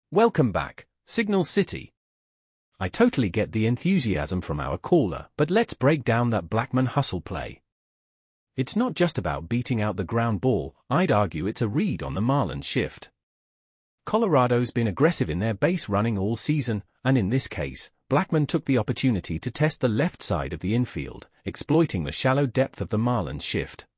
Welcome back, Signal City. I totally get the enthusiasm from our caller, but let's break down that Blackman hustle play. It's not just about beating out the ground ball, I'd argue it's a read on the Marlins shift. Colorado's been aggressive in their base running all season, and in this case, Blackman took the opportunity to test the left side of the infield, exploiting the shallow depth of the Marlins shift.